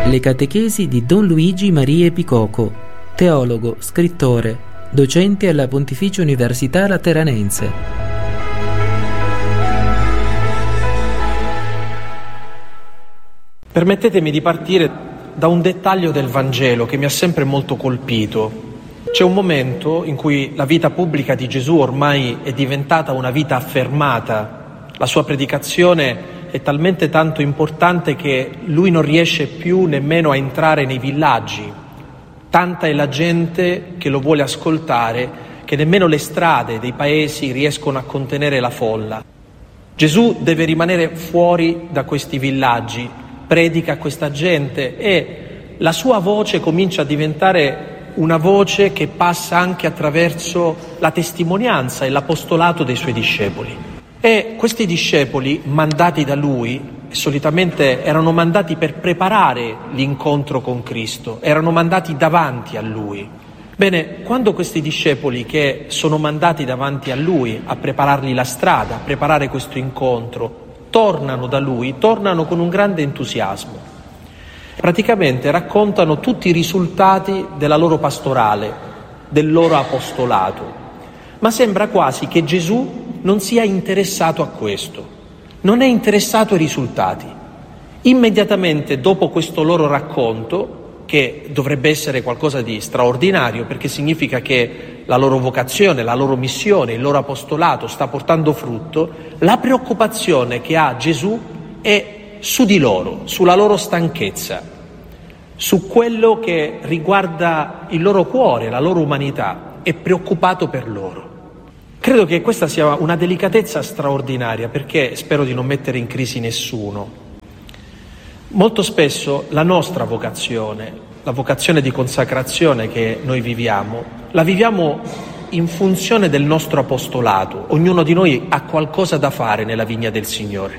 Le catechesi di Don Luigi Maria Epicoco, teologo, scrittore, docente alla Pontificia Università Lateranense. Permettetemi di partire da un dettaglio del Vangelo che mi ha sempre molto colpito. C'è un momento in cui la vita pubblica di Gesù ormai è diventata una vita affermata. La sua predicazione è talmente tanto importante che lui non riesce più nemmeno a entrare nei villaggi. Tanta è la gente che lo vuole ascoltare che nemmeno le strade dei paesi riescono a contenere la folla. Gesù deve rimanere fuori da questi villaggi, predica a questa gente e la sua voce comincia a diventare una voce che passa anche attraverso la testimonianza e l'apostolato dei suoi discepoli. E questi discepoli, mandati da lui, solitamente erano mandati per preparare l'incontro con Cristo, erano mandati davanti a lui. Bene, quando questi discepoli che sono mandati davanti a lui a preparargli la strada, a preparare questo incontro, tornano da lui, tornano con un grande entusiasmo. Praticamente raccontano tutti i risultati della loro pastorale, del loro apostolato. Ma sembra quasi che Gesù non sia interessato a questo, non è interessato ai risultati. Immediatamente dopo questo loro racconto, che dovrebbe essere qualcosa di straordinario perché significa che la loro vocazione, la loro missione, il loro apostolato sta portando frutto, la preoccupazione che ha Gesù è su di loro, sulla loro stanchezza, su quello che riguarda il loro cuore, la loro umanità, è preoccupato per loro. Credo che questa sia una delicatezza straordinaria perché spero di non mettere in crisi nessuno. Molto spesso la nostra vocazione, la vocazione di consacrazione che noi viviamo, la viviamo in funzione del nostro apostolato. Ognuno di noi ha qualcosa da fare nella vigna del Signore.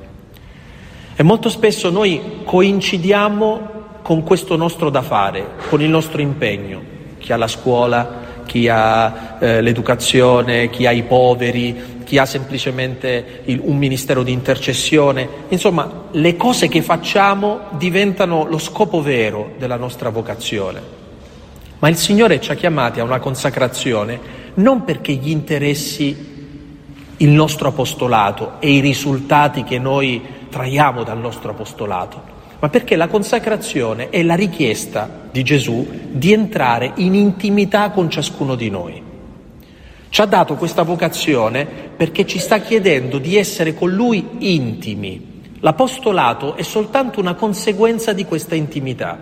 E molto spesso noi coincidiamo con questo nostro da fare, con il nostro impegno. Chi ha la scuola, chi ha l'educazione, chi ha i poveri, chi ha semplicemente un ministero di intercessione. Insomma, le cose che facciamo diventano lo scopo vero della nostra vocazione. Ma il Signore ci ha chiamati a una consacrazione non perché gli interessi il nostro apostolato e i risultati che noi traiamo dal nostro apostolato, ma perché la consacrazione è la richiesta di Gesù di entrare in intimità con ciascuno di noi. Ci ha dato questa vocazione perché ci sta chiedendo di essere con Lui intimi. L'apostolato è soltanto una conseguenza di questa intimità.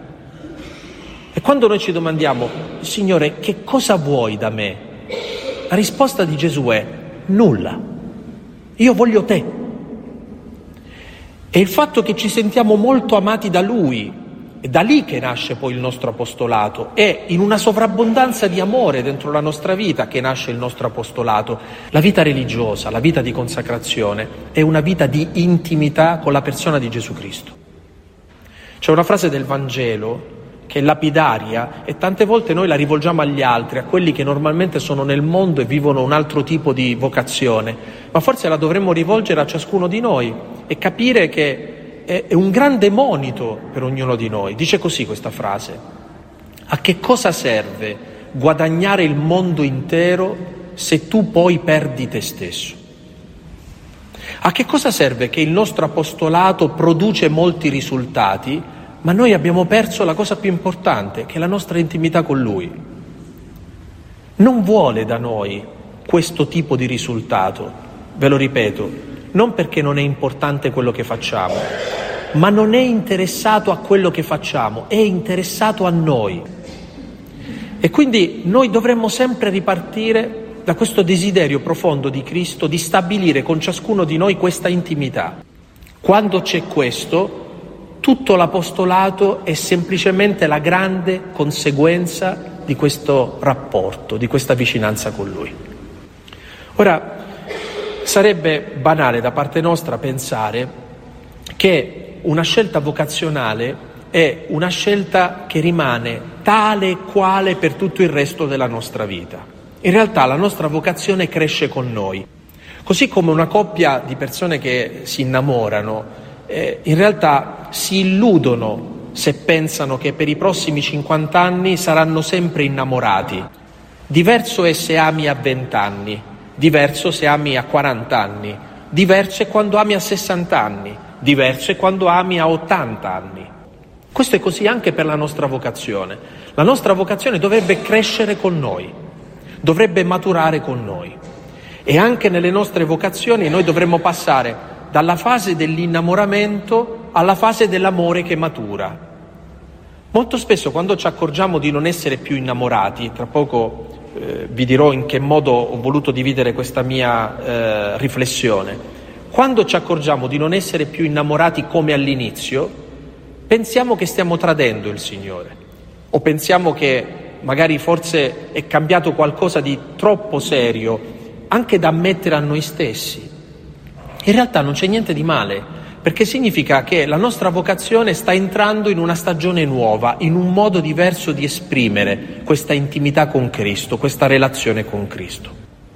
E quando noi ci domandiamo, Signore, che cosa vuoi da me? La risposta di Gesù è nulla. Io voglio te. E il fatto che ci sentiamo molto amati da Lui, è da lì che nasce poi il nostro apostolato, è in una sovrabbondanza di amore dentro la nostra vita che nasce il nostro apostolato. La vita religiosa, la vita di consacrazione è una vita di intimità con la persona di Gesù Cristo. C'è una frase del Vangelo che è lapidaria e tante volte noi la rivolgiamo agli altri, a quelli che normalmente sono nel mondo e vivono un altro tipo di vocazione, ma forse la dovremmo rivolgere a ciascuno di noi e capire che è un grande monito per ognuno di noi. Dice così questa frase: a che cosa serve guadagnare il mondo intero se tu poi perdi te stesso? A che cosa serve che il nostro apostolato produce molti risultati ma noi abbiamo perso la cosa più importante, che è la nostra intimità con Lui? Non vuole da noi questo tipo di risultato, ve lo ripeto, non perché non è importante quello che facciamo, ma non è interessato a quello che facciamo, è interessato a noi. E quindi noi dovremmo sempre ripartire da questo desiderio profondo di Cristo di stabilire con ciascuno di noi questa intimità. Quando c'è questo, tutto l'apostolato è semplicemente la grande conseguenza di questo rapporto, di questa vicinanza con Lui. Ora, sarebbe banale da parte nostra pensare che una scelta vocazionale è una scelta che rimane tale e quale per tutto il resto della nostra vita. In realtà la nostra vocazione cresce con noi. Così come una coppia di persone che si innamorano in realtà si illudono se pensano che per i prossimi 50 anni saranno sempre innamorati. Diverso è se ami a 20 anni, diverso se ami a 40 anni, diverso è quando ami a 60 anni, diverso è quando ami a 80 anni. Questo è così anche per la nostra vocazione. La nostra vocazione dovrebbe crescere con noi, dovrebbe maturare con noi. E anche nelle nostre vocazioni noi dovremmo passare dalla fase dell'innamoramento alla fase dell'amore che matura. Molto spesso quando ci accorgiamo di non essere più innamorati, tra poco vi dirò in che modo ho voluto dividere questa mia riflessione, quando ci accorgiamo di non essere più innamorati come all'inizio, pensiamo che stiamo tradendo il Signore, o pensiamo che magari forse è cambiato qualcosa di troppo serio, anche da ammettere a noi stessi. In realtà non c'è niente di male, perché significa che la nostra vocazione sta entrando in una stagione nuova, in un modo diverso di esprimere questa intimità con Cristo, questa relazione con Cristo.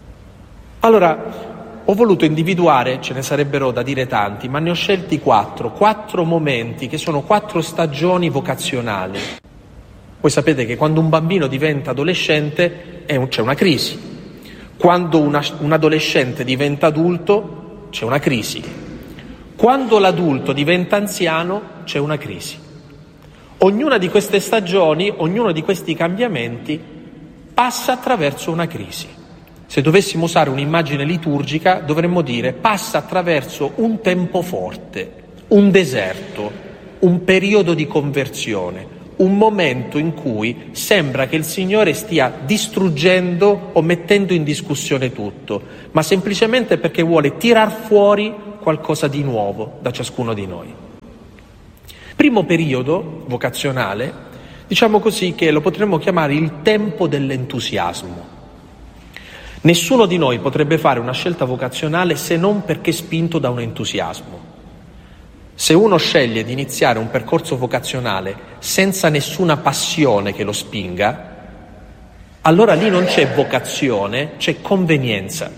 Allora, ho voluto individuare, ce ne sarebbero da dire tanti, ma ne ho scelti 4 momenti che sono 4 stagioni vocazionali. Voi sapete che quando un bambino diventa adolescente c'è una crisi, quando un adolescente diventa adulto c'è una crisi, quando l'adulto diventa anziano c'è una crisi. Ognuna di queste stagioni, ognuno di questi cambiamenti passa attraverso una crisi. Se dovessimo usare un'immagine liturgica dovremmo dire passa attraverso un tempo forte, un deserto, un periodo di conversione, un momento in cui sembra che il Signore stia distruggendo o mettendo in discussione tutto, ma semplicemente perché vuole tirar fuori qualcosa di nuovo da ciascuno di noi. Primo periodo vocazionale, diciamo così, che lo potremmo chiamare il tempo dell'entusiasmo. Nessuno di noi potrebbe fare una scelta vocazionale se non perché spinto da un entusiasmo. Se uno sceglie di iniziare un percorso vocazionale senza nessuna passione che lo spinga, allora lì non c'è vocazione, c'è convenienza.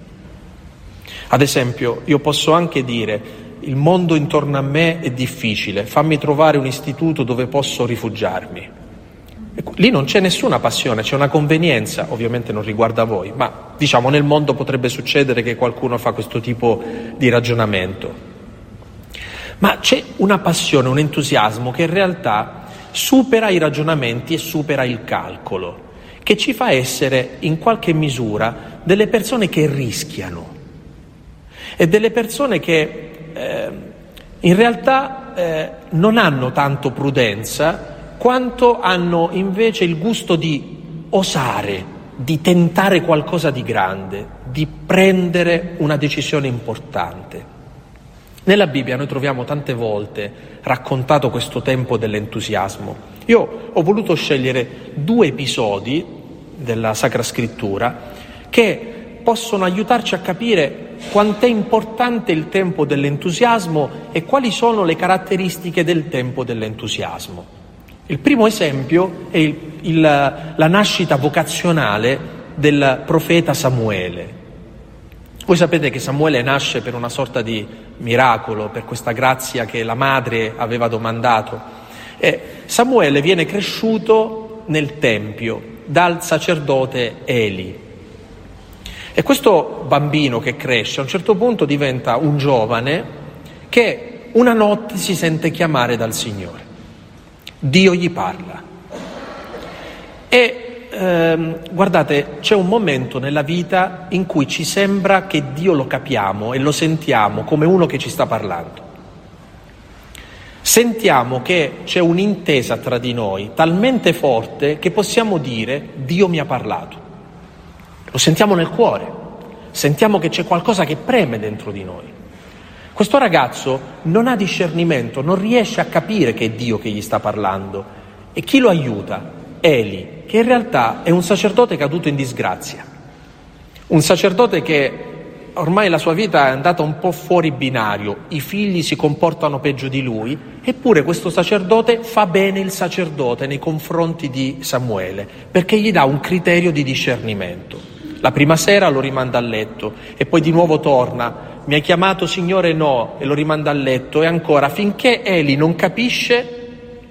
Ad esempio, io posso anche dire: il mondo intorno a me è difficile, fammi trovare un istituto dove posso rifugiarmi. Lì non c'è nessuna passione, c'è una convenienza, ovviamente non riguarda voi, ma diciamo nel mondo potrebbe succedere che qualcuno fa questo tipo di ragionamento. Ma c'è una passione, un entusiasmo che in realtà supera i ragionamenti e supera il calcolo, che ci fa essere in qualche misura delle persone che rischiano e delle persone che in realtà non hanno tanto prudenza quanto hanno invece il gusto di osare, di tentare qualcosa di grande, di prendere una decisione importante. Nella Bibbia noi troviamo tante volte raccontato questo tempo dell'entusiasmo. Io ho voluto scegliere 2 episodi della Sacra Scrittura che possono aiutarci a capire quant'è importante il tempo dell'entusiasmo e quali sono le caratteristiche del tempo dell'entusiasmo. Il primo esempio è la nascita vocazionale del profeta Samuele. Voi sapete che Samuele nasce per una sorta di miracolo, per questa grazia che la madre aveva domandato. E Samuele viene cresciuto nel Tempio dal sacerdote Eli. E questo bambino che cresce a un certo punto diventa un giovane che una notte si sente chiamare dal Signore. Dio gli parla. E guardate, c'è un momento nella vita in cui ci sembra che Dio lo capiamo e lo sentiamo come uno che ci sta parlando. Sentiamo che c'è un'intesa tra di noi talmente forte che possiamo dire: Dio mi ha parlato. Lo sentiamo nel cuore, sentiamo che c'è qualcosa che preme dentro di noi. Questo ragazzo non ha discernimento, non riesce a capire che è Dio che gli sta parlando. E chi lo aiuta? Eli, che in realtà è un sacerdote caduto in disgrazia, un sacerdote che ormai la sua vita è andata un po' fuori binario, i figli si comportano peggio di lui, eppure questo sacerdote fa bene il sacerdote nei confronti di Samuele, perché gli dà un criterio di discernimento. La prima sera lo rimanda a letto e poi di nuovo torna: mi hai chiamato Signore? No, e lo rimanda a letto, e ancora finché Eli non capisce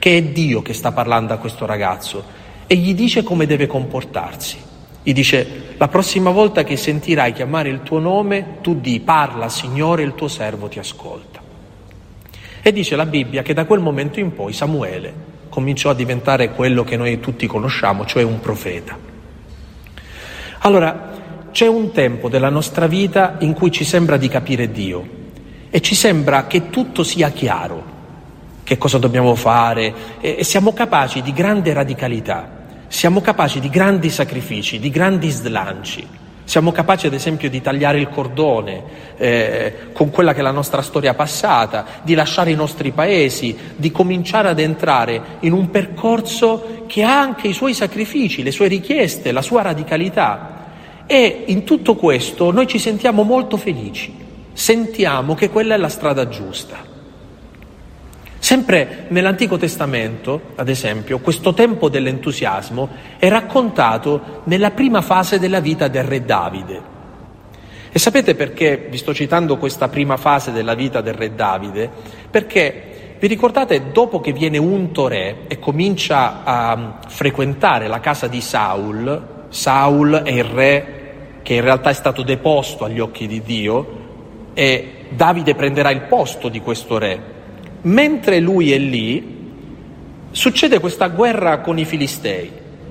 che è Dio che sta parlando a questo ragazzo e gli dice come deve comportarsi. Gli dice: la prossima volta che sentirai chiamare il tuo nome, tu di parla Signore, il tuo servo ti ascolta. E dice la Bibbia che da quel momento in poi Samuele cominciò a diventare quello che noi tutti conosciamo, cioè un profeta. Allora, c'è un tempo della nostra vita in cui ci sembra di capire Dio e ci sembra che tutto sia chiaro, che cosa dobbiamo fare, e siamo capaci di grande radicalità, siamo capaci di grandi sacrifici, di grandi slanci. Siamo capaci ad esempio di tagliare il cordone con quella che è la nostra storia passata, di lasciare i nostri paesi, di cominciare ad entrare in un percorso che ha anche i suoi sacrifici, le sue richieste, la sua radicalità. E in tutto questo noi ci sentiamo molto felici, sentiamo che quella è la strada giusta. Sempre nell'Antico Testamento, ad esempio, questo tempo dell'entusiasmo è raccontato nella prima fase della vita del re Davide. E sapete perché vi sto citando questa prima fase della vita del re Davide? Perché vi ricordate, dopo che viene unto re e comincia a frequentare la casa di Saul è il re che in realtà è stato deposto agli occhi di Dio e Davide prenderà il posto di questo re. Mentre lui è lì, succede questa guerra con i Filistei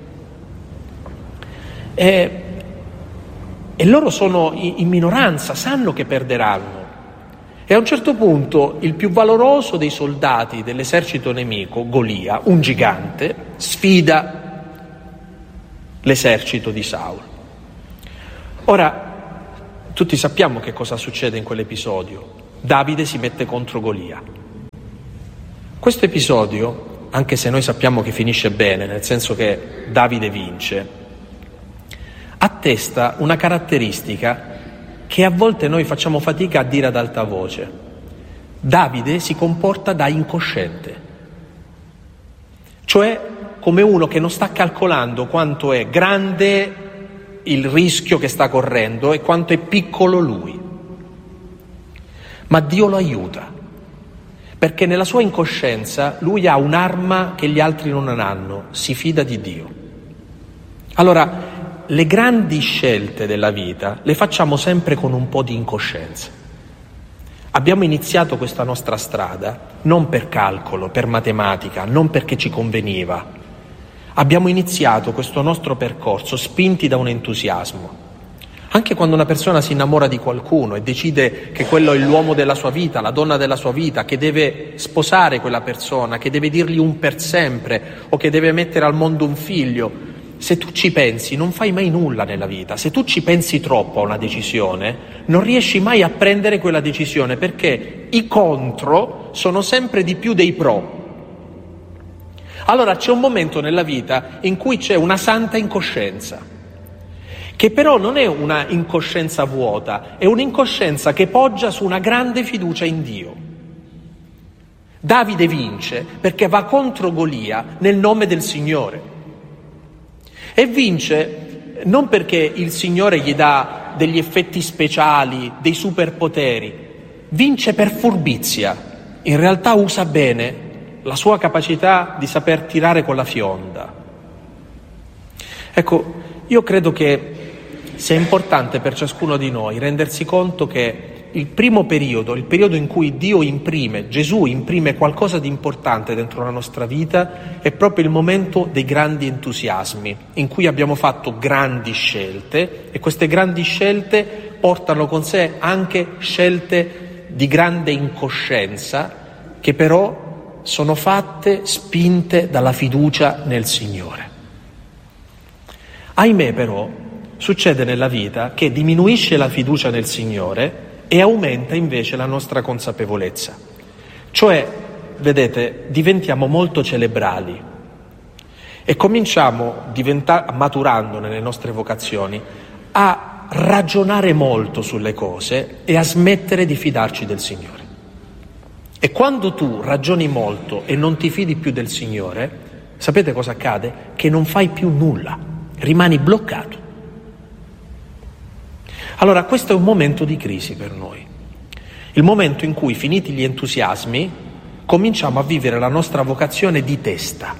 e loro sono in minoranza, sanno che perderanno. E a un certo punto il più valoroso dei soldati dell'esercito nemico, Golia, un gigante, sfida l'esercito di Saul. Ora, tutti sappiamo che cosa succede in quell'episodio. Davide si mette contro Golia. Questo episodio, anche se noi sappiamo che finisce bene, nel senso che Davide vince, attesta una caratteristica che a volte noi facciamo fatica a dire ad alta voce. Davide si comporta da incosciente, cioè come uno che non sta calcolando quanto è grande il rischio che sta correndo e quanto è piccolo lui. Ma Dio lo aiuta, perché nella sua incoscienza lui ha un'arma che gli altri non hanno, si fida di Dio. Allora, le grandi scelte della vita le facciamo sempre con un po' di incoscienza. Abbiamo iniziato questa nostra strada non per calcolo, per matematica, non perché ci conveniva. Abbiamo iniziato questo nostro percorso spinti da un entusiasmo. Anche quando una persona si innamora di qualcuno e decide che quello è l'uomo della sua vita, la donna della sua vita, che deve sposare quella persona, che deve dirgli un per sempre o che deve mettere al mondo un figlio, se tu ci pensi non fai mai nulla nella vita. Se tu ci pensi troppo a una decisione, non riesci mai a prendere quella decisione, perché i contro sono sempre di più dei pro. Allora c'è un momento nella vita in cui c'è una santa incoscienza, che però non è una incoscienza vuota, è un'incoscienza che poggia su una grande fiducia in Dio. Davide vince perché va contro Golia nel nome del Signore. E vince non perché il Signore gli dà degli effetti speciali, dei superpoteri, vince per furbizia. In realtà usa bene la sua capacità di saper tirare con la fionda. Ecco, io credo che sia importante per ciascuno di noi rendersi conto che il primo periodo, il periodo in cui Gesù imprime qualcosa di importante dentro la nostra vita, è proprio il momento dei grandi entusiasmi, in cui abbiamo fatto grandi scelte e queste grandi scelte portano con sé anche scelte di grande incoscienza, che però sono fatte spinte dalla fiducia nel Signore. Ahimè però, succede nella vita che diminuisce la fiducia nel Signore e aumenta invece la nostra consapevolezza. Cioè, vedete, diventiamo molto cerebrali e cominciamo, maturando nelle nostre vocazioni, a ragionare molto sulle cose e a smettere di fidarci del Signore. E quando tu ragioni molto e non ti fidi più del Signore, sapete cosa accade? Che non fai più nulla, rimani bloccato. Allora questo è un momento di crisi per noi, il momento in cui, finiti gli entusiasmi, cominciamo a vivere la nostra vocazione di testa.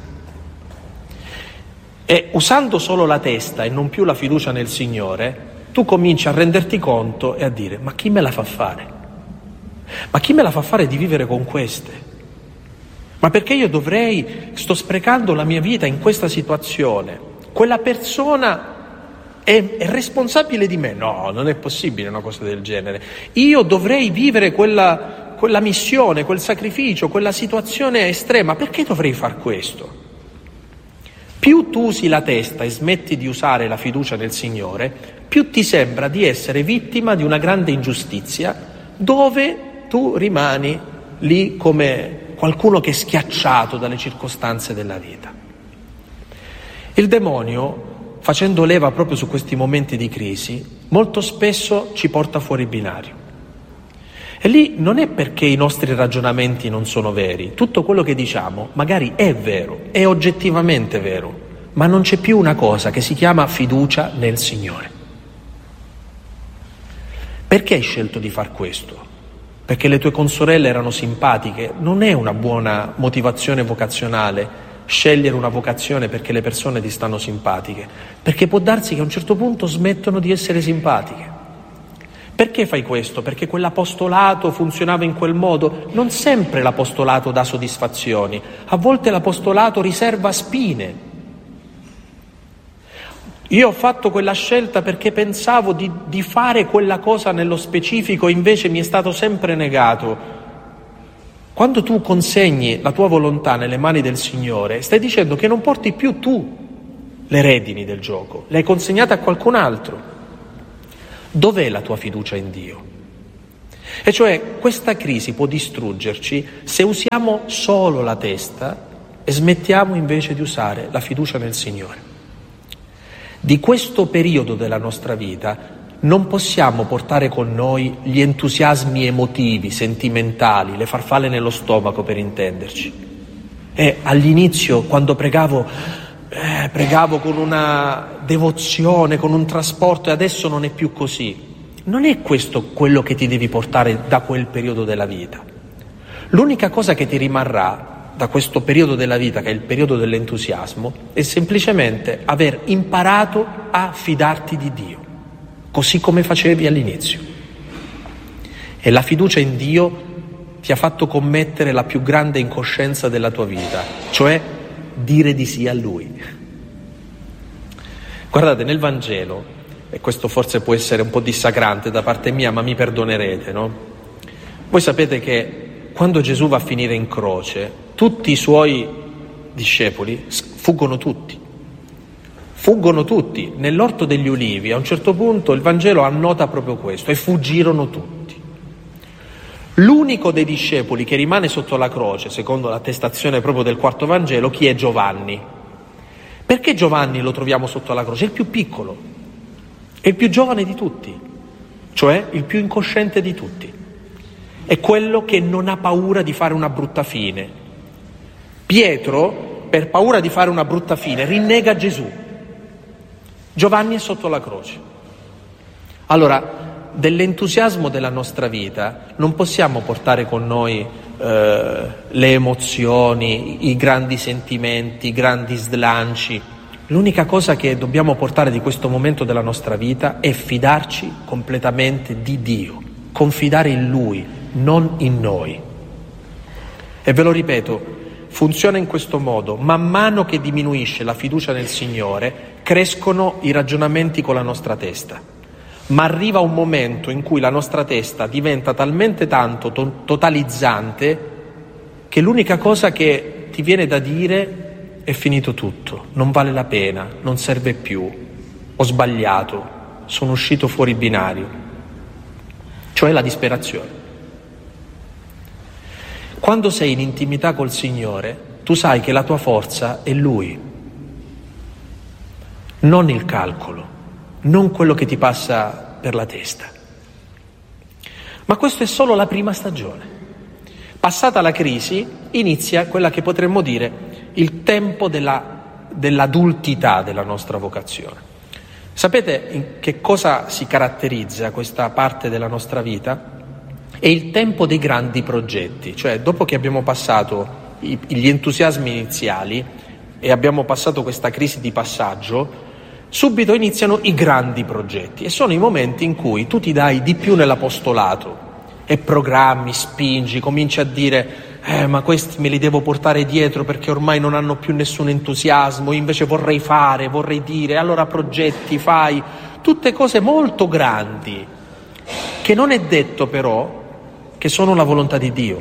E usando solo la testa e non più la fiducia nel Signore, tu cominci a renderti conto e a dire: ma chi me la fa fare? Ma chi me la fa fare di vivere con queste? Ma perché sto sprecando la mia vita in questa situazione? Quella persona è responsabile di me? No, non è possibile una cosa del genere. Io dovrei vivere quella missione, quel sacrificio, quella situazione estrema. Perché dovrei far questo? Più tu usi la testa e smetti di usare la fiducia nel Signore, più ti sembra di essere vittima di una grande ingiustizia, dove tu rimani lì come qualcuno che è schiacciato dalle circostanze della vita. Il demonio, facendo leva proprio su questi momenti di crisi, molto spesso ci porta fuori binario. E lì non è perché i nostri ragionamenti non sono veri, tutto quello che diciamo magari è vero, è oggettivamente vero, ma non c'è più una cosa che si chiama fiducia nel Signore. Perché hai scelto di far questo? Perché le tue consorelle erano simpatiche? Non è una buona motivazione vocazionale scegliere una vocazione perché le persone ti stanno simpatiche, perché può darsi che a un certo punto smettono di essere simpatiche. Perché fai questo? Perché quell'apostolato funzionava in quel modo? Non sempre l'apostolato dà soddisfazioni, a volte l'apostolato riserva spine. Io ho fatto quella scelta perché pensavo di fare quella cosa nello specifico, invece mi è stato sempre negato. Quando tu consegni la tua volontà nelle mani del Signore, stai dicendo che non porti più tu le redini del gioco, le hai consegnate a qualcun altro. Dov'è la tua fiducia in Dio? E cioè questa crisi può distruggerci se usiamo solo la testa e smettiamo invece di usare la fiducia nel Signore. Di questo periodo della nostra vita non possiamo portare con noi gli entusiasmi emotivi, sentimentali, le farfalle nello stomaco, per intenderci. E all'inizio, quando pregavo con una devozione, con un trasporto, e adesso non è più così. Non è questo quello che ti devi portare da quel periodo della vita. L'unica cosa che ti rimarrà da questo periodo della vita, che è il periodo dell'entusiasmo, è semplicemente aver imparato a fidarti di Dio, così come facevi all'inizio. E la fiducia in Dio ti ha fatto commettere la più grande incoscienza della tua vita, cioè dire di sì a Lui. Guardate, nel Vangelo, e questo forse può essere un po' dissacrante da parte mia, ma mi perdonerete, no? Voi sapete che quando Gesù va a finire in croce, tutti i suoi discepoli fuggono tutti. Nell'orto degli ulivi, a un certo punto il Vangelo annota proprio questo: e fuggirono tutti. L'unico dei discepoli che rimane sotto la croce, secondo l'attestazione proprio del quarto Vangelo, chi è? Giovanni. Perché Giovanni lo troviamo sotto la croce? È il più piccolo, è il più giovane di tutti, cioè il più incosciente di tutti. È quello che non ha paura di fare una brutta fine. Pietro, per paura di fare una brutta fine, rinnega Gesù. Giovanni è sotto la croce. Allora, dell'entusiasmo della nostra vita non possiamo portare con noi le emozioni, i grandi sentimenti, i grandi slanci. L'unica cosa che dobbiamo portare di questo momento della nostra vita è fidarci completamente di Dio, confidare in Lui, non in noi. E ve lo ripeto, funziona in questo modo: man mano che diminuisce la fiducia nel Signore, crescono i ragionamenti con la nostra testa, ma arriva un momento in cui la nostra testa diventa talmente tanto totalizzante che l'unica cosa che ti viene da dire è: finito tutto, non vale la pena, non serve più, ho sbagliato, sono uscito fuori binario, cioè la disperazione. Quando sei in intimità col Signore, tu sai che la tua forza è Lui, non il calcolo, non quello che ti passa per la testa. Ma questo è solo la prima stagione. Passata la crisi, inizia quella che potremmo dire il tempo dell'adultità della nostra vocazione. Sapete in che cosa si caratterizza questa parte della nostra vita? È il tempo dei grandi progetti, cioè dopo che abbiamo passato gli entusiasmi iniziali e abbiamo passato questa crisi di passaggio, subito iniziano i grandi progetti e sono i momenti in cui tu ti dai di più nell'apostolato e programmi, spingi, cominci a dire ma questi me li devo portare dietro perché ormai non hanno più nessun entusiasmo, io invece vorrei fare, vorrei dire, allora progetti, fai, tutte cose molto grandi, che non è detto però che sono la volontà di Dio.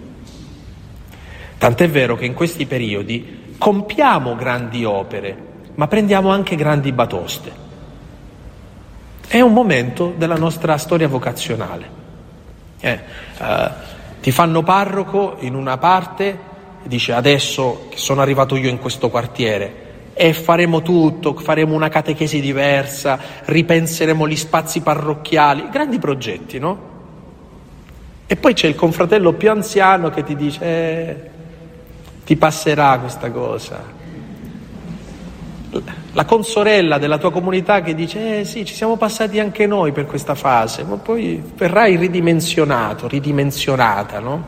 Tant'è vero che in questi periodi compiamo grandi opere, ma prendiamo anche grandi batoste. È un momento della nostra storia vocazionale. Ti fanno parroco in una parte, dice adesso che sono arrivato io in questo quartiere e faremo tutto, faremo una catechesi diversa, ripenseremo gli spazi parrocchiali, grandi progetti, no? E poi c'è il confratello più anziano che ti dice ti passerà questa cosa. La consorella della tua comunità che dice sì, ci siamo passati anche noi per questa fase, ma poi verrai ridimensionato, ridimensionata, no?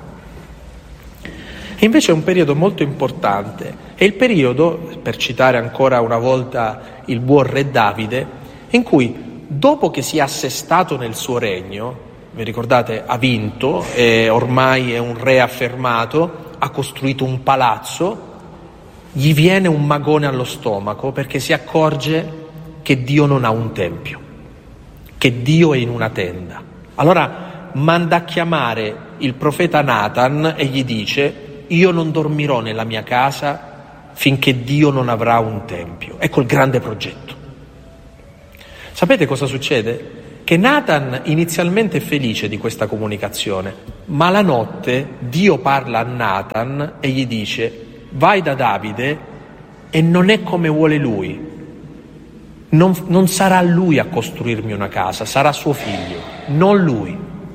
E invece è un periodo molto importante, è il periodo, per citare ancora una volta il buon re Davide, in cui dopo che si è assestato nel suo regno, vi ricordate, ha vinto, ormai è un re affermato, ha costruito un palazzo, gli viene un magone allo stomaco perché si accorge che Dio non ha un tempio, che Dio è in una tenda. Allora manda a chiamare il profeta Natan e gli dice io non dormirò nella mia casa finché Dio non avrà un tempio. Ecco il grande progetto. Sapete cosa succede? Che Natan inizialmente è felice di questa comunicazione, ma la notte Dio parla a Natan e gli dice vai da Davide e non è come vuole lui, non sarà lui a costruirmi una casa, sarà suo figlio, non lui.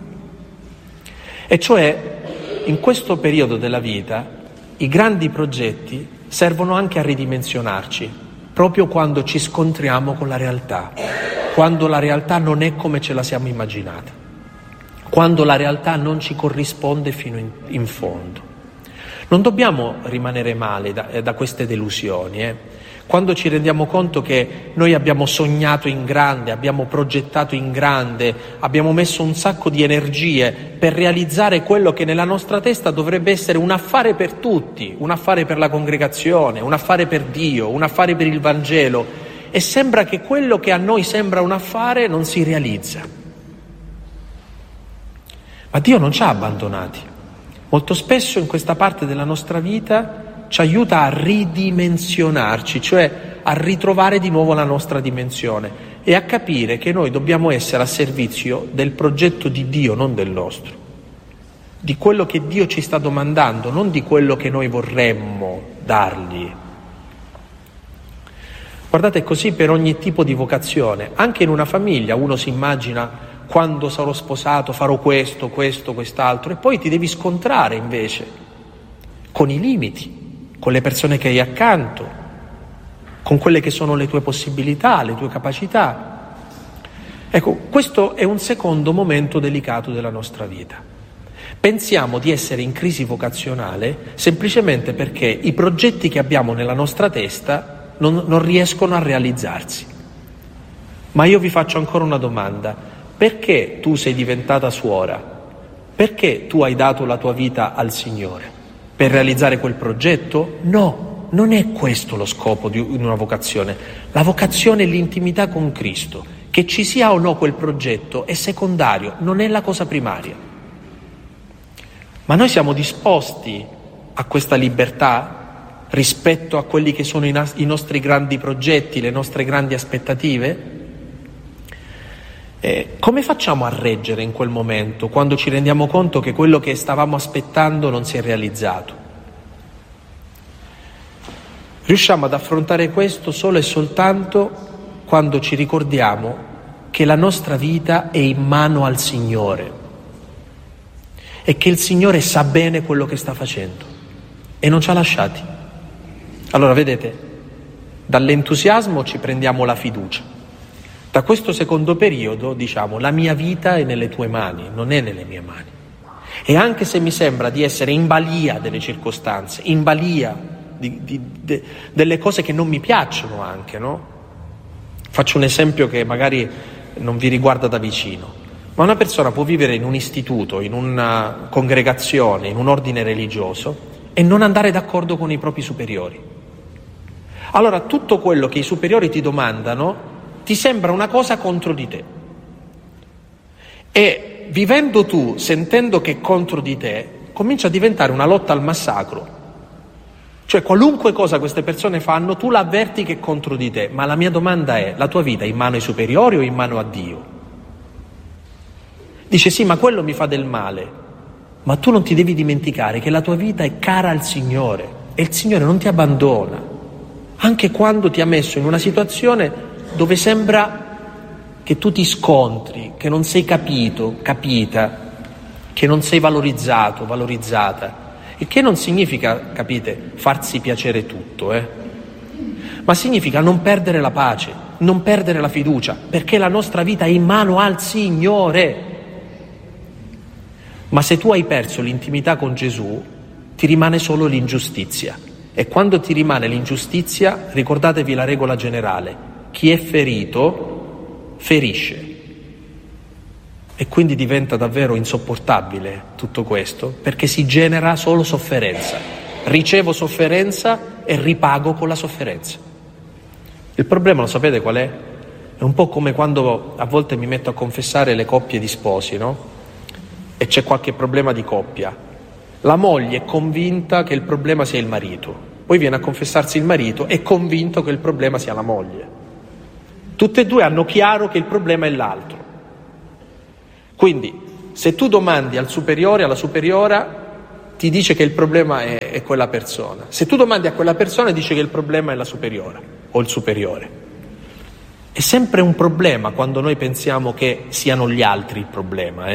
E cioè in questo periodo della vita i grandi progetti servono anche a ridimensionarci, proprio quando ci scontriamo con la realtà, quando la realtà non è come ce la siamo immaginata, quando la realtà non ci corrisponde fino in fondo. Non dobbiamo rimanere male da queste delusioni. Quando ci rendiamo conto che noi abbiamo sognato in grande, abbiamo progettato in grande, abbiamo messo un sacco di energie per realizzare quello che nella nostra testa dovrebbe essere un affare per tutti, un affare per la congregazione, un affare per Dio, un affare per il Vangelo, e sembra che quello che a noi sembra un affare non si realizza. Ma Dio non ci ha abbandonati. Molto spesso in questa parte della nostra vita ci aiuta a ridimensionarci, cioè a ritrovare di nuovo la nostra dimensione e a capire che noi dobbiamo essere a servizio del progetto di Dio, non del nostro, di quello che Dio ci sta domandando, non di quello che noi vorremmo dargli. Guardate, è così per ogni tipo di vocazione. Anche in una famiglia uno si immagina quando sarò sposato farò questo, quest'altro, e poi ti devi scontrare invece con i limiti, con le persone che hai accanto, con quelle che sono le tue possibilità, le tue capacità. Ecco, questo è un secondo momento delicato della nostra vita. Pensiamo di essere in crisi vocazionale semplicemente perché i progetti che abbiamo nella nostra testa non riescono a realizzarsi. Ma io vi faccio ancora una domanda. Perché tu sei diventata suora? Perché tu hai dato la tua vita al Signore? Per realizzare quel progetto? No, non è questo lo scopo di una vocazione. La vocazione è l'intimità con Cristo. Che ci sia o no quel progetto è secondario, non è la cosa primaria. Ma noi siamo disposti a questa libertà rispetto a quelli che sono i nostri grandi progetti, le nostre grandi aspettative? Come facciamo a reggere in quel momento, quando ci rendiamo conto che quello che stavamo aspettando non si è realizzato? Riusciamo ad affrontare questo solo e soltanto quando ci ricordiamo che la nostra vita è in mano al Signore e che il Signore sa bene quello che sta facendo e non ci ha lasciati. Allora, vedete, dall'entusiasmo ci prendiamo la fiducia. Da questo secondo periodo diciamo la mia vita è nelle tue mani, non è nelle mie mani. E anche se mi sembra di essere in balia delle circostanze, in balia delle cose che non mi piacciono anche, no? Faccio un esempio che magari non vi riguarda da vicino, ma una persona può vivere in un istituto, in una congregazione, in un ordine religioso e non andare d'accordo con i propri superiori. Allora tutto quello che i superiori ti domandano ti sembra una cosa contro di te. E vivendo tu, sentendo che è contro di te, comincia a diventare una lotta al massacro. Cioè qualunque cosa queste persone fanno, tu la avverti che è contro di te. Ma la mia domanda è: la tua vita è in mano ai superiori o in mano a Dio? Dice sì, ma quello mi fa del male. Ma tu non ti devi dimenticare che la tua vita è cara al Signore e il Signore non ti abbandona, anche quando ti ha messo in una situazione dove sembra che tu ti scontri, che non sei capito, capita, che non sei valorizzato, valorizzata. Il che non significa, capite, farsi piacere tutto, ma significa non perdere la pace, non perdere la fiducia, perché la nostra vita è in mano al Signore. Ma se tu hai perso l'intimità con Gesù, ti rimane solo l'ingiustizia. E quando ti rimane l'ingiustizia, ricordatevi la regola generale: chi è ferito, ferisce. E quindi diventa davvero insopportabile tutto questo, perché si genera solo sofferenza. Ricevo sofferenza e ripago con la sofferenza. Il problema, lo sapete qual è? È un po' come quando a volte mi metto a confessare le coppie di sposi, no? E c'è qualche problema di coppia. La moglie è convinta che il problema sia il marito, poi viene a confessarsi il marito, è convinto che il problema sia la moglie. Tutte e due hanno chiaro che il problema è l'altro. Quindi, se tu domandi al superiore, alla superiora, ti dice che il problema è quella persona. Se tu domandi a quella persona, dice che il problema è la superiora o il superiore. È sempre un problema quando noi pensiamo che siano gli altri il problema,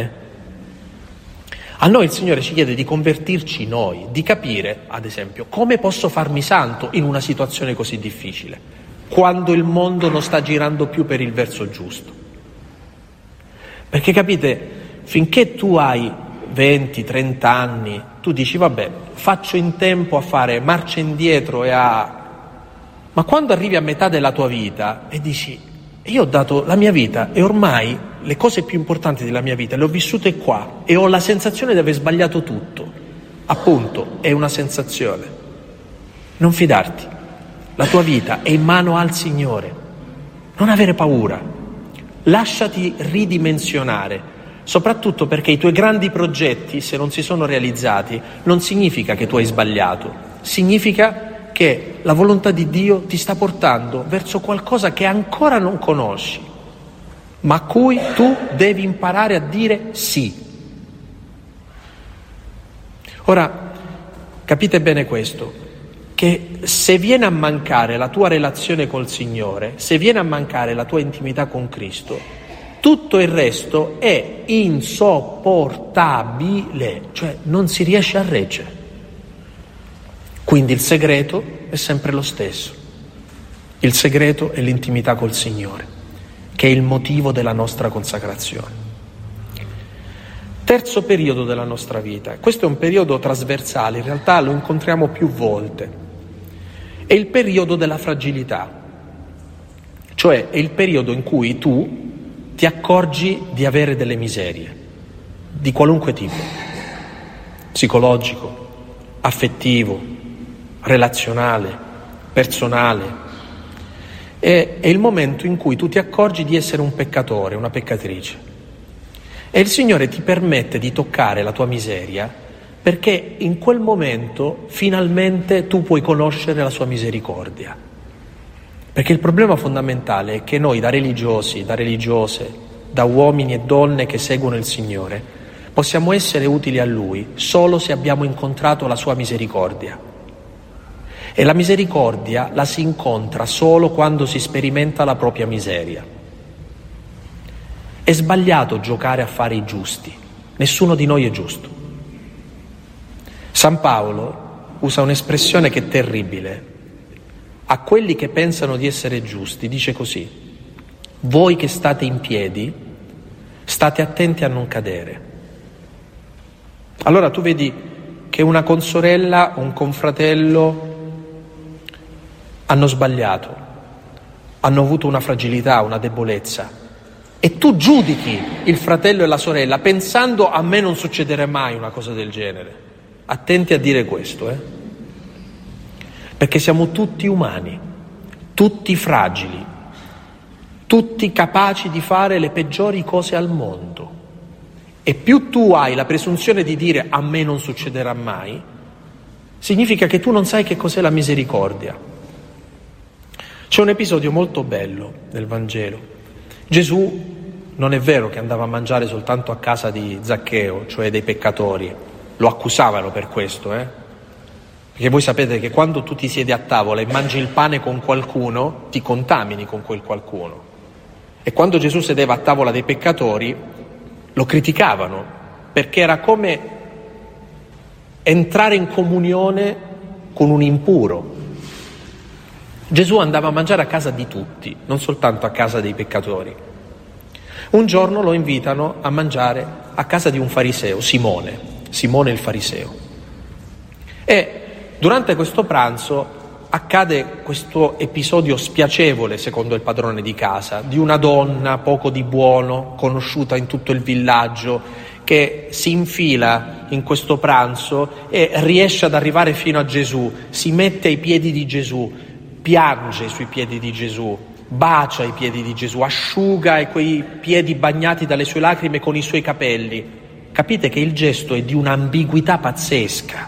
A noi il Signore ci chiede di convertirci noi, di capire, ad esempio, come posso farmi santo in una situazione così difficile, quando il mondo non sta girando più per il verso giusto. Perché capite, finché tu hai 20, 30 anni, tu dici vabbè, faccio in tempo a fare marcia indietro Ma quando arrivi a metà della tua vita e dici io ho dato la mia vita e ormai le cose più importanti della mia vita le ho vissute qua e ho la sensazione di aver sbagliato tutto, appunto, è una sensazione. Non fidarti, la tua vita è in mano al Signore, non avere paura. Lasciati ridimensionare, soprattutto perché i tuoi grandi progetti, se non si sono realizzati, non significa che tu hai sbagliato, significa che la volontà di Dio ti sta portando verso qualcosa che ancora non conosci, ma a cui tu devi imparare a dire sì. Ora, capite bene questo, che se viene a mancare la tua relazione col Signore, se viene a mancare la tua intimità con Cristo, tutto il resto è insopportabile, cioè non si riesce a reggere. Quindi il segreto è sempre lo stesso. Il segreto è l'intimità col Signore, che è il motivo della nostra consacrazione. Terzo periodo della nostra vita, questo è un periodo trasversale, in realtà lo incontriamo più volte. È il periodo della fragilità, cioè è il periodo in cui tu ti accorgi di avere delle miserie, di qualunque tipo, psicologico, affettivo, relazionale, personale. È il momento in cui tu ti accorgi di essere un peccatore, una peccatrice. E il Signore ti permette di toccare la tua miseria perché in quel momento finalmente tu puoi conoscere la sua misericordia. Perché il problema fondamentale è che noi da religiosi, da religiose, da uomini e donne che seguono il Signore, possiamo essere utili a Lui solo se abbiamo incontrato la sua misericordia. E la misericordia la si incontra solo quando si sperimenta la propria miseria. È sbagliato giocare a fare i giusti, nessuno di noi è giusto. San Paolo usa un'espressione che è terribile. A quelli che pensano di essere giusti dice così: voi che state in piedi, state attenti a non cadere. Allora tu vedi che una consorella o un confratello hanno sbagliato, hanno avuto una fragilità, una debolezza, e tu giudichi il fratello e la sorella pensando: a me non succederà mai una cosa del genere. Attenti a dire questo, perché siamo tutti umani, tutti fragili, tutti capaci di fare le peggiori cose al mondo. E più tu hai la presunzione di dire a me non succederà mai, significa che tu non sai che cos'è la misericordia. C'è un episodio molto bello nel Vangelo. Gesù non è vero che andava a mangiare soltanto a casa di Zaccheo, cioè dei peccatori. Lo accusavano per questo, perché voi sapete che quando tu ti siedi a tavola e mangi il pane con qualcuno, ti contamini con quel qualcuno. E quando Gesù sedeva a tavola dei peccatori, lo criticavano, perché era come entrare in comunione con un impuro. Gesù andava a mangiare a casa di tutti, non soltanto a casa dei peccatori. Un giorno lo invitano a mangiare a casa di un fariseo, Simone il fariseo. E durante questo pranzo accade questo episodio spiacevole, secondo il padrone di casa, di una donna poco di buono, conosciuta in tutto il villaggio, che si infila in questo pranzo e riesce ad arrivare fino a Gesù, si mette ai piedi di Gesù, piange sui piedi di Gesù, bacia i piedi di Gesù, asciuga quei piedi bagnati dalle sue lacrime con i suoi capelli. Capite che il gesto è di un'ambiguità pazzesca.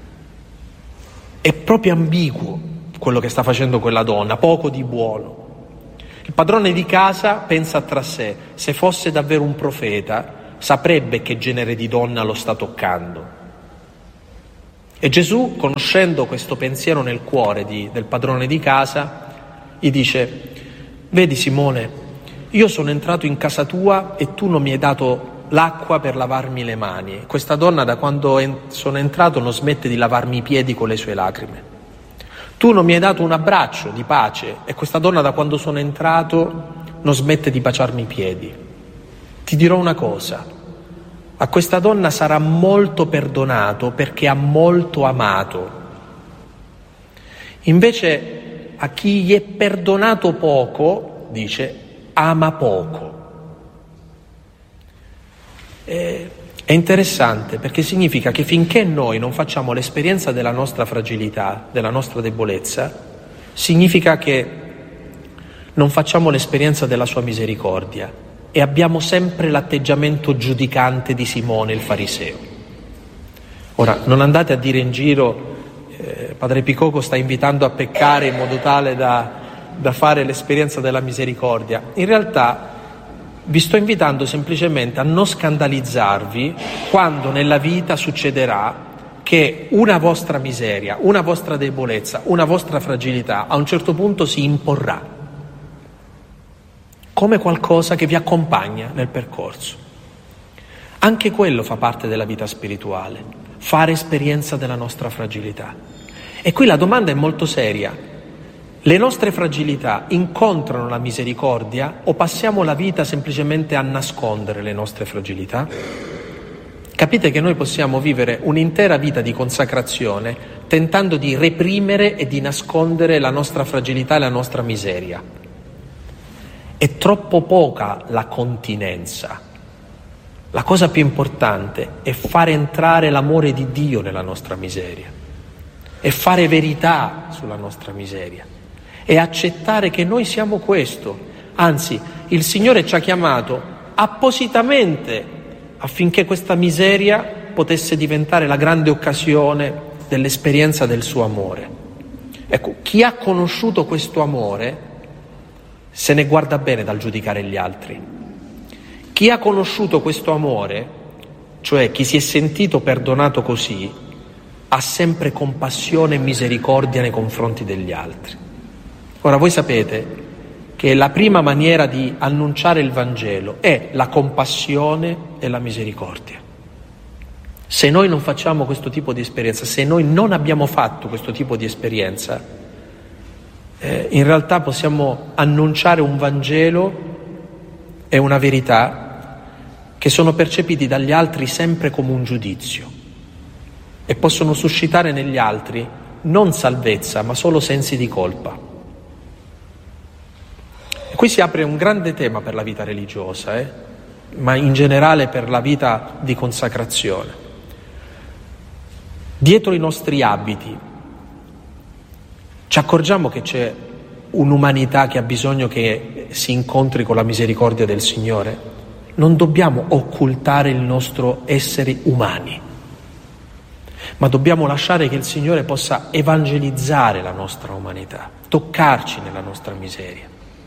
È proprio ambiguo quello che sta facendo quella donna, poco di buono. Il padrone di casa pensa tra sé: se fosse davvero un profeta, saprebbe che genere di donna lo sta toccando. E Gesù, conoscendo questo pensiero nel cuore del padrone di casa, gli dice: vedi Simone, io sono entrato in casa tua e tu non mi hai dato l'acqua per lavarmi le mani. Questa donna, da quando sono entrato, non smette di lavarmi i piedi con le sue lacrime. Tu non mi hai dato un abbraccio di pace e questa donna, da quando sono entrato, non smette di baciarmi i piedi. Ti dirò una cosa: a questa donna sarà molto perdonato perché ha molto amato. Invece a chi gli è perdonato poco, dice, ama poco. È interessante, perché significa che finché noi non facciamo l'esperienza della nostra fragilità, della nostra debolezza, significa che non facciamo l'esperienza della sua misericordia e abbiamo sempre l'atteggiamento giudicante di Simone il fariseo. Ora, non andate a dire in giro Padre Picoco sta invitando a peccare in modo tale da fare l'esperienza della misericordia. In realtà vi sto invitando semplicemente a non scandalizzarvi quando nella vita succederà che una vostra miseria, una vostra debolezza, una vostra fragilità a un certo punto si imporrà come qualcosa che vi accompagna nel percorso. Anche quello fa parte della vita spirituale, fare esperienza della nostra fragilità. E qui la domanda è molto seria. Le nostre fragilità incontrano la misericordia o passiamo la vita semplicemente a nascondere le nostre fragilità? Capite che noi possiamo vivere un'intera vita di consacrazione tentando di reprimere e di nascondere la nostra fragilità e la nostra miseria. È troppo poca la continenza. La cosa più importante è fare entrare l'amore di Dio nella nostra miseria, è fare verità sulla nostra miseria. E accettare che noi siamo questo. Anzi, il Signore ci ha chiamato appositamente affinché questa miseria potesse diventare la grande occasione dell'esperienza del suo amore. Ecco, chi ha conosciuto questo amore se ne guarda bene dal giudicare gli altri. Chi ha conosciuto questo amore, cioè chi si è sentito perdonato così, ha sempre compassione e misericordia nei confronti degli altri. Ora voi sapete che la prima maniera di annunciare il Vangelo è la compassione e la misericordia. Se noi non facciamo questo tipo di esperienza, se noi non abbiamo fatto questo tipo di esperienza, in realtà possiamo annunciare un Vangelo e una verità che sono percepiti dagli altri sempre come un giudizio. e possono suscitare negli altri non salvezza, ma solo sensi di colpa. E qui si apre un grande tema per la vita religiosa, ma in generale per la vita di consacrazione. Dietro i nostri abiti ci accorgiamo che c'è un'umanità che ha bisogno che si incontri con la misericordia del Signore. Non dobbiamo occultare il nostro essere umani, ma dobbiamo lasciare che il Signore possa evangelizzare la nostra umanità, toccarci nella nostra miseria.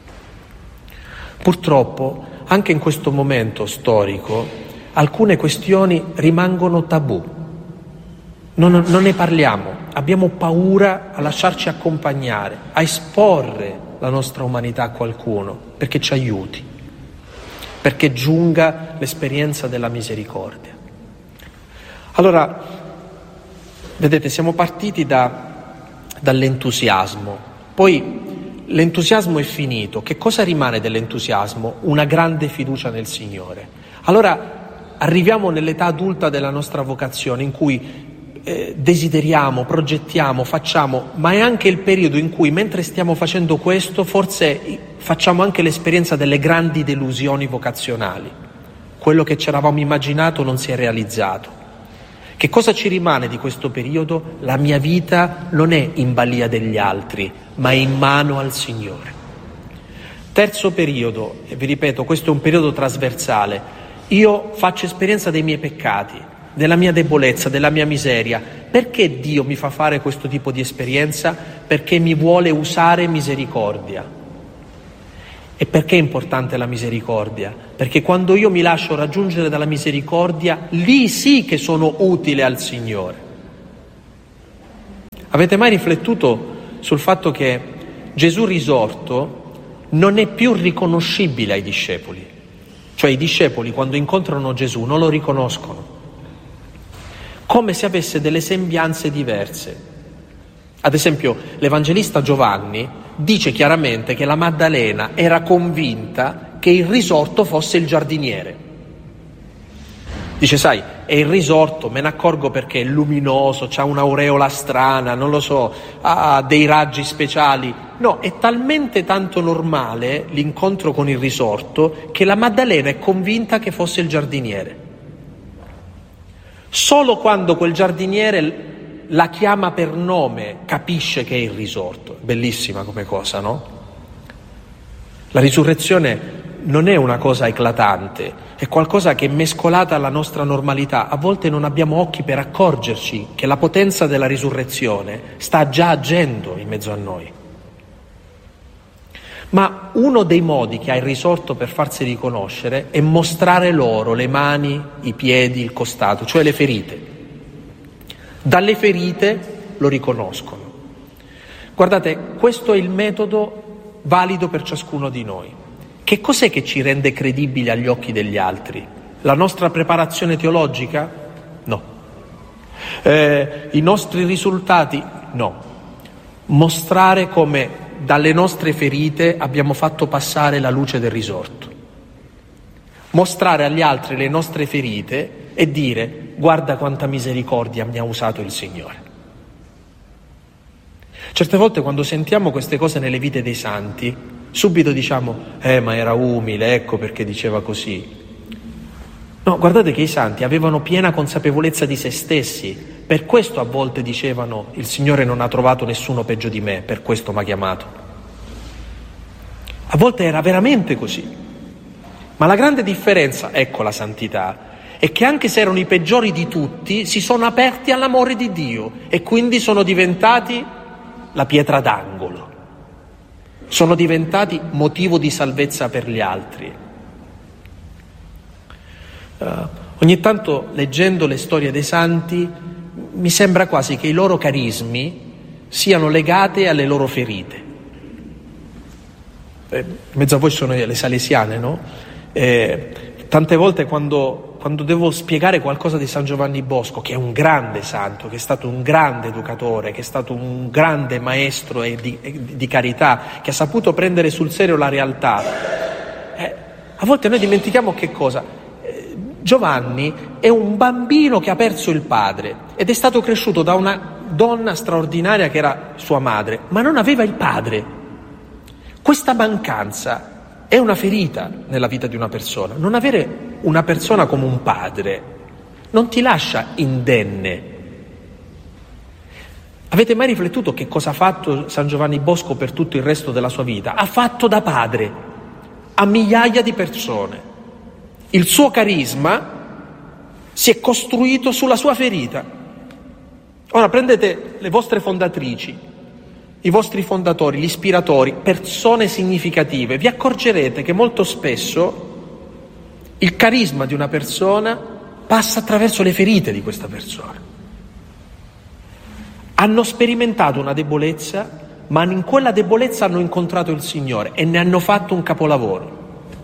Purtroppo, anche in questo momento storico, alcune questioni rimangono tabù. Non ne parliamo, abbiamo paura a lasciarci accompagnare, a esporre la nostra umanità a qualcuno perché ci aiuti, perché giunga l'esperienza della misericordia. Allora, vedete, siamo partiti dall'entusiasmo, poi l'entusiasmo è finito. Che cosa rimane dell'entusiasmo? Una grande fiducia nel Signore. Allora arriviamo nell'età adulta della nostra vocazione in cui desideriamo, progettiamo, facciamo, ma è anche il periodo in cui, mentre stiamo facendo questo, forse facciamo anche l'esperienza delle grandi delusioni vocazionali. Quello che ci eravamo immaginato non si è realizzato. Che cosa ci rimane di questo periodo? La mia vita non è in balia degli altri, ma è in mano al Signore. Terzo periodo, e vi ripeto, questo è un periodo trasversale. Io faccio esperienza dei miei peccati, della mia debolezza, della mia miseria. Perché Dio mi fa fare questo tipo di esperienza? Perché mi vuole usare misericordia. E perché è importante la misericordia? Perché quando io mi lascio raggiungere dalla misericordia, lì sì che sono utile al Signore. Avete mai riflettuto sul fatto che Gesù risorto non è più riconoscibile ai discepoli? Cioè i discepoli quando incontrano Gesù non lo riconoscono, come se avesse delle sembianze diverse. Ad esempio, l'Evangelista Giovanni dice chiaramente che la Maddalena era convinta che il risorto fosse il giardiniere. Dice, sai, è il risorto, me ne accorgo perché è luminoso, c'ha un'aureola strana, non lo so, ha dei raggi speciali. No, è talmente tanto normale l'incontro con il risorto che la Maddalena è convinta che fosse il giardiniere. Solo quando quel giardiniere la chiama per nome capisce che è il risorto. Bellissima come cosa, no? La risurrezione non è una cosa eclatante, è qualcosa che è mescolata alla nostra normalità. A volte non abbiamo occhi per accorgerci che la potenza della risurrezione sta già agendo in mezzo a noi. Ma uno dei modi che ha il risorto per farsi riconoscere è mostrare loro le mani, i piedi, il costato, cioè le ferite. Dalle ferite lo riconoscono. Guardate, questo è il metodo valido per ciascuno di noi. Che cos'è che ci rende credibili agli occhi degli altri? La nostra preparazione teologica? No. I nostri risultati? No. Mostrare come dalle nostre ferite abbiamo fatto passare la luce del risorto. Mostrare agli altri le nostre ferite e dire: guarda quanta misericordia mi ha usato il Signore. Certe volte quando sentiamo queste cose nelle vite dei santi, subito diciamo: ma era umile, ecco perché diceva così. No, guardate che i santi avevano piena consapevolezza di se stessi, per questo a volte dicevano: il Signore non ha trovato nessuno peggio di me, per questo mi ha chiamato. A volte era veramente così. Ma la grande differenza, ecco la santità, è che anche se erano i peggiori di tutti, si sono aperti all'amore di Dio e quindi sono diventati la pietra d'angolo. Sono diventati motivo di salvezza per gli altri. Ogni tanto, leggendo le storie dei santi, mi sembra quasi che i loro carismi siano legati alle loro ferite. In mezzo a voi sono le salesiane, no? Tante volte quando devo spiegare qualcosa di San Giovanni Bosco, che è un grande santo, che è stato un grande educatore, che è stato un grande maestro di carità, che ha saputo prendere sul serio la realtà, a volte noi dimentichiamo che cosa? Giovanni è un bambino che ha perso il padre ed è stato cresciuto da una donna straordinaria che era sua madre, ma non aveva il padre. Questa mancanza è una ferita nella vita di una persona. Non avere una persona come un padre non ti lascia indenne. Avete mai riflettuto che cosa ha fatto San Giovanni Bosco per tutto il resto della sua vita? Ha fatto da padre a migliaia di persone. Il suo carisma si è costruito sulla sua ferita. Ora prendete le vostre fondatrici, i vostri fondatori, gli ispiratori, persone significative, vi accorgerete che molto spesso il carisma di una persona passa attraverso le ferite di questa persona. Hanno sperimentato una debolezza, ma in quella debolezza hanno incontrato il Signore e ne hanno fatto un capolavoro.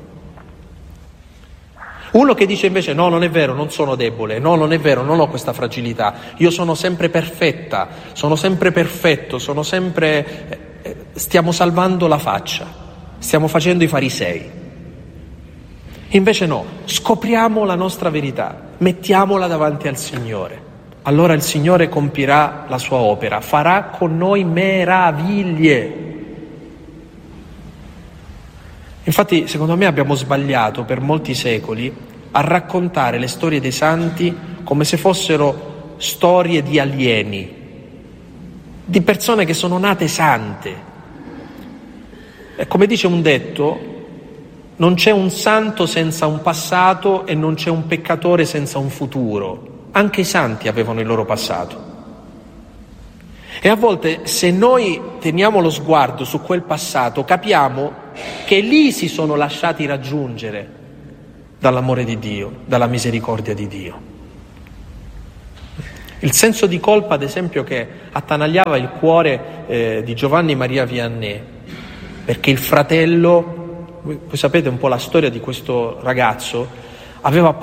Uno che dice invece no, non è vero, non sono debole, no, non è vero, non ho questa fragilità, io sono sempre perfetta, sono sempre perfetto, stiamo salvando la faccia, stiamo facendo i farisei. Invece no, scopriamo la nostra verità, mettiamola davanti al Signore. Allora il Signore compirà la sua opera, farà con noi meraviglie. Infatti, secondo me abbiamo sbagliato per molti secoli a raccontare le storie dei santi come se fossero storie di alieni, di persone che sono nate sante. E come dice un detto, non c'è un santo senza un passato e non c'è un peccatore senza un futuro. Anche i santi avevano il loro passato. E a volte, se noi teniamo lo sguardo su quel passato, capiamo che lì si sono lasciati raggiungere dall'amore di Dio, dalla misericordia di Dio. Il senso di colpa, ad esempio, che attanagliava il cuore di Giovanni Maria Vianney, perché il fratello, voi sapete un po' la storia di questo ragazzo, aveva